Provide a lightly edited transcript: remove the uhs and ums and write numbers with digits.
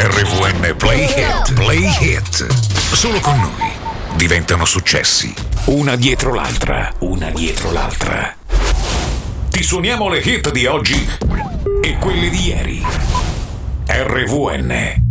RVN Play Hit. Play Hit. Solo con noi diventano successi. Una dietro l'altra. Una dietro l'altra. Ti suoniamo le hit di oggi e quelle di ieri. RVN.